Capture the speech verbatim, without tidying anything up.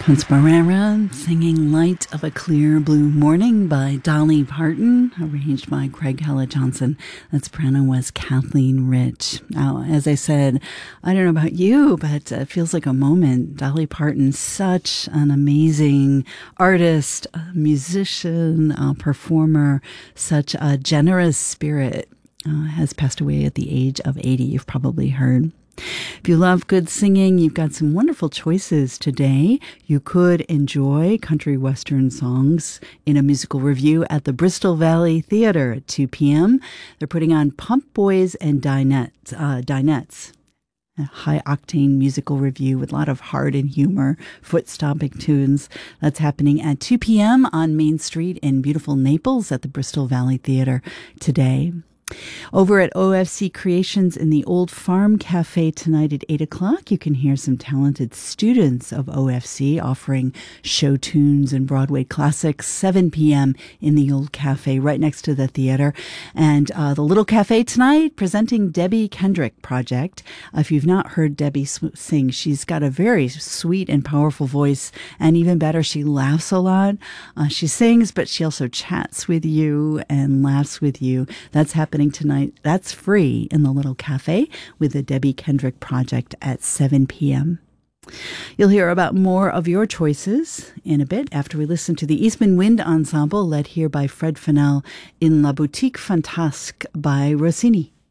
Conspirera singing Light of a Clear Blue Morning by Dolly Parton, arranged by Craig Hella Johnson. That soprano was Kathleen Rich. Now, as I said, I don't know about you, but it feels like a moment. Dolly Parton, such an amazing artist, a musician, a performer, such a generous spirit, uh, has passed away at the age of eighty. You've probably heard. If you love good singing, you've got some wonderful choices today. You could enjoy country western songs in a musical review at the Bristol Valley Theater at two p.m. They're putting on Pump Boys and Dinettes, uh, Dinettes, a high-octane musical review with a lot of heart and humor, foot-stomping tunes. That's happening at two p.m. on Main Street in beautiful Naples at the Bristol Valley Theater today. Over at O F C Creations in the Old Farm Cafe tonight at eight o'clock, you can hear some talented students of O F C offering show tunes and Broadway classics, seven p.m. in the Old Cafe right next to the theater. And uh, the Little Cafe tonight presenting Debbie Kendrick Project. Uh, if you've not heard Debbie sing, she's got a very sweet and powerful voice. And even better, she laughs a lot. Uh, she sings, but she also chats with you and laughs with you. That's happening tonight. That's free in the Little Cafe with the Debbie Kendrick Project at seven p.m. You'll hear about more of your choices in a bit after we listen to the Eastman Wind Ensemble led here by Fred Fennell in La Boutique Fantasque by Rossini.